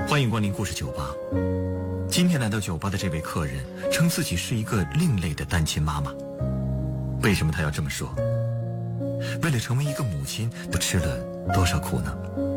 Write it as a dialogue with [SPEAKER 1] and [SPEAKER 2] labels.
[SPEAKER 1] 欢迎光临故事酒吧。今天来到酒吧的这位客人称自己是一个另类的单亲妈妈。为什么她要这么说？为了成为一个母亲，她吃了多少苦呢？